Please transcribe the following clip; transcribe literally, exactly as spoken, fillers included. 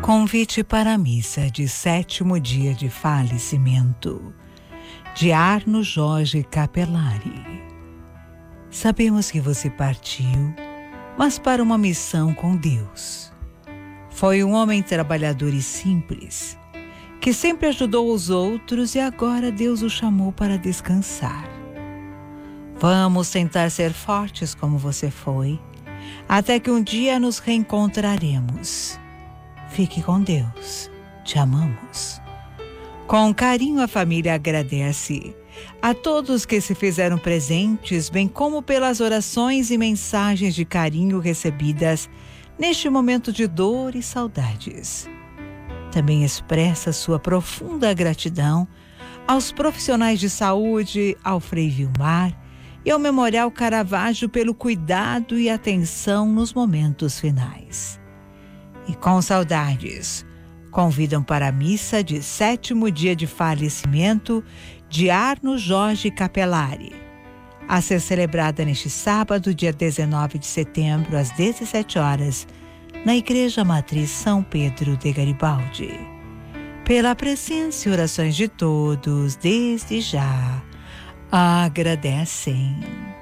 Convite para a missa de sétimo dia de falecimento de Arno Jorge Capelari. Sabemos que você partiu, mas para uma missão com Deus. Foi um homem trabalhador e simples, que sempre ajudou os outros e agora Deus o chamou para descansar. Vamos tentar ser fortes como você foi, até que um dia nos reencontraremos. Fique com Deus. Te amamos. Com carinho, a família agradece a todos que se fizeram presentes, bem como pelas orações e mensagens de carinho recebidas neste momento de dor e saudades. Também expressa sua profunda gratidão aos profissionais de saúde, ao Frei Vilmar e ao Memorial Caravaggio pelo cuidado e atenção nos momentos finais. E com saudades, convidam para a missa de sétimo dia de falecimento de Arno Jorge Capelari, a ser celebrada neste sábado, dia dezenove de setembro, às dezessete horas, na Igreja Matriz São Pedro de Garibaldi. Pela presença e orações de todos, desde já, agradecem.